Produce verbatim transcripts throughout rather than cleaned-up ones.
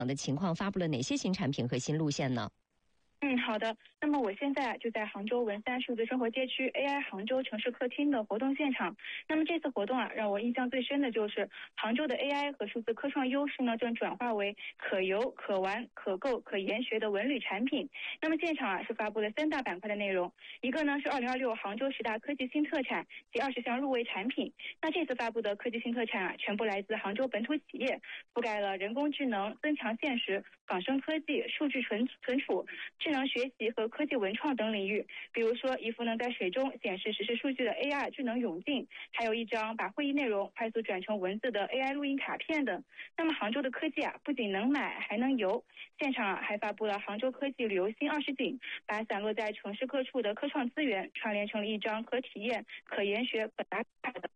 的情况，发布了哪些新产品和新路线呢？ 嗯，好的。那么我现在就在杭州文三数字生活街区 A I 杭州城市客厅的活动现场。那么这次活动啊，让我印象最深的就是杭州的 A I 和数字科创优势呢，正转化为可游、可玩、可购、可研学的文旅产品。那么现场啊是发布了三大板块的内容，一个呢是二零二六杭州十大科技新特产及二十项入围产品。那这次发布的科技新特产啊，全部来自杭州本土企业，覆盖了人工智能、增强现实、仿生科技、数据存存储、智能学习和科技文创等领域。比如说一幅能在水中显示实时数据的 A R 智能泳镜，还有一张把会议内容快速转成文字的 A I 录音卡片等。那么杭州的科技啊，不仅能买还能游。现场啊还发布了杭州科技旅游新二十景，把散落在城市各处的科创资源串联成了一张可体验、可研学、可打卡的。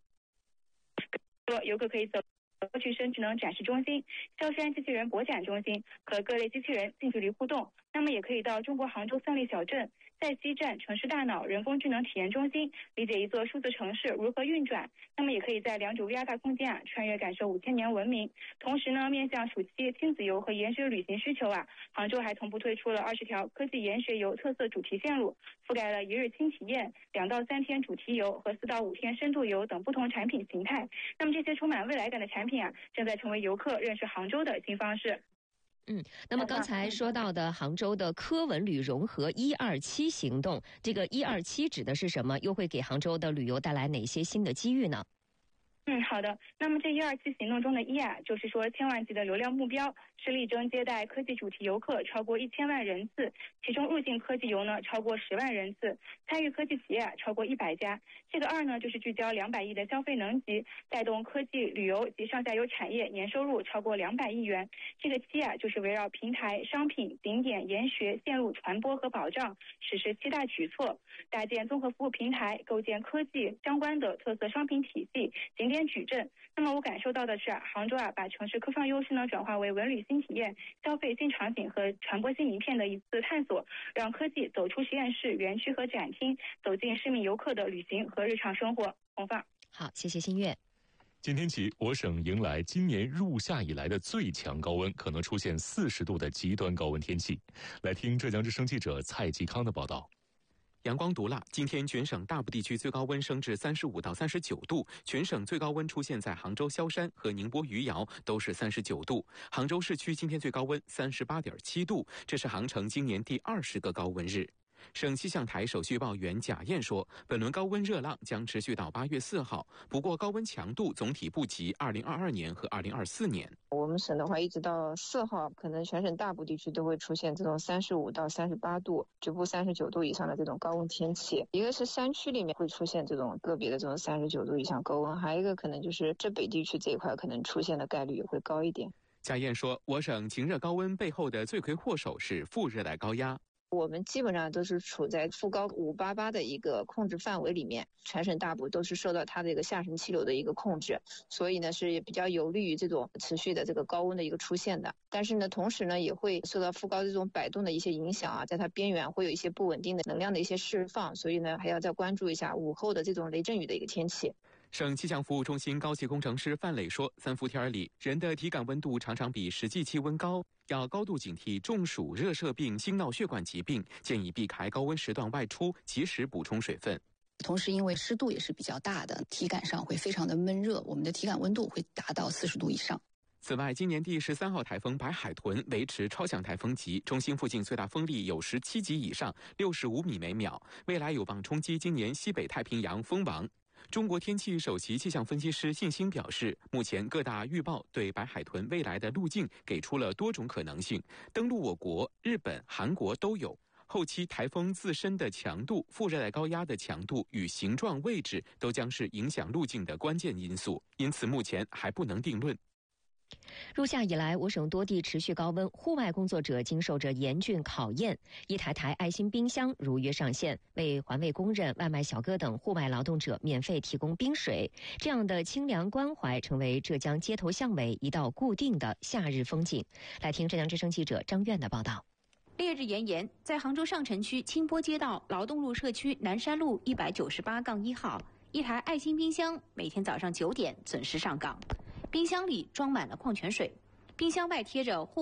游客可以走过去深智能展示中心、萧山机器人博展中心和各类机器人近距离互动。那么也可以到中国杭州三立小镇、在西站城市大脑人工智能体验中心，理解一座数字城市如何运转。那么也可以在良渚 V R 大空间啊，穿越感受五千年文明。同时呢，面向暑期亲子游和研学旅行需求啊，杭州还同步推出了二十条科技研学游特色主题线路，覆盖了一日轻体验、两到三天主题游和四到五天深度游等不同产品形态。那么这些充满未来感的产品啊，正在成为游客认识杭州的新方式。 嗯，那么刚才说到的杭州的科文旅融合一二七行动，这个一二七指的是什么？又会给杭州的旅游带来哪些新的机遇呢？ 嗯，好的。那么这一二七行动中的一啊，就是说千万级的流量目标，是力争接待科技主题游客超过一千万人次，其中入境科技游呢超过十万人次，参与科技企业啊超过一百家。这个二呢，就是聚焦两百亿的消费能级，带动科技旅游及上下游产业年收入超过两百亿元。这个七啊，就是围绕平台、商品、景点、研学、线路传播和保障，实施七大举措，搭建综合服务平台，构建科技相关的特色商品体系，景点矩阵。那么我感受到的是啊，杭州啊把城市科创优势呢转化为文旅新体验、消费新场景和传播新名片的一次探索，让科技走出实验室、园区和展厅，走进市民游客的旅行和日常生活。红放。 好，谢谢新月。 今天起，我省迎来今年入夏以来的最强高温，可能出现四十度的极端高温天气。来听浙江之声记者蔡继康的报道。 阳光毒辣，今天全省大部地区最高温升至三十五到三十九度，全省最高温出现在杭州萧山和宁波余姚，都是三十九度。杭州市区今天最高温三十八点七度，这是杭城今年第二十个高温日。省气象台首席预报员贾燕说，本轮高温热浪将持续到八月四号，不过高温强度总体不及二零二二年和二零二四年。 我们省的话，一直到四号，可能全省大部地区都会出现这种三十五到三十八度，局部三十九度以上的这种高温天气。一个是山区里面会出现这种个别的这种三十九度以上高温，还有一个可能就是浙北地区这一块可能出现的概率也会高一点。 贾燕说，我省晴热高温背后的罪魁祸首是副热带高压。 我们基本上都是处在副高五八八的一个控制范围里面，全省大部都是受到它的一个下沉气流的一个控制，所以呢是比较有利于这种持续的这个高温的一个出现的。但是呢，同时呢也会受到副高这种摆动的一些影响啊，在它边缘会有一些不稳定的能量的一些释放，所以呢还要再关注一下午后的这种雷阵雨的一个天气。 省气象服务中心高级工程师范磊说，三伏天里人的体感温度常常比实际气温高，要高度警惕中暑、热射病、心脑血管疾病，建议避开高温时段外出，及时补充水分。 同时因为湿度也是比较大的，体感上会非常的闷热，我们的体感温度会达到四十度以上。 此外，今年第十三号台风白海豚维持超强台风级，中心附近最大风力有十七级以上，六十五米每秒，未来有望冲击今年西北太平洋风王。中国天气首席气象分析师信心表示，目前各大预报对白海豚未来的路径给出了多种可能性，登陆我国、日本、韩国都有。后期台风自身的强度、副热带高压的强度与形状位置都将是影响路径的关键因素，因此目前还不能定论。 入夏以来，我省多地持续高温，户外工作者经受着严峻考验。一台台爱心冰箱如约上线，为环卫工人、外卖小哥等户外劳动者免费提供冰水。这样的清凉关怀成为浙江街头巷尾一道固定的夏日风景。来听浙江之声记者张苑的报道。 烈日炎炎，在杭州上城区清波街道劳动路社区南山路一百九十八杠一号，一台爱心冰箱每天早上九点准时上岗。冰箱里装满了矿泉水， 冰箱外贴着户